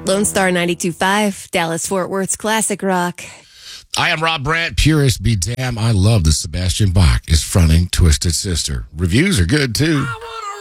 Lone Star 92.5, Dallas-Fort Worth's classic rock. I am Rob Brandt. Purist be damn. I love that Sebastian Bach is fronting Twisted Sister. Reviews are good, too.